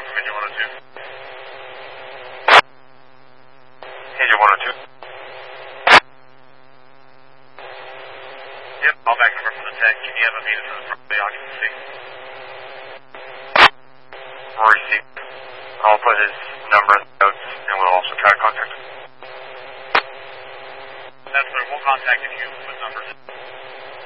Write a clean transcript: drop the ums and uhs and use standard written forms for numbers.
Tom from Engine 102. Engine 102. Yep, I'll back number from the tech. Can you have a meter for the front of the occupancy? Receive. I'll put his number in the notes, and we'll also try to contact him. That's clear. We'll contact you with numbers.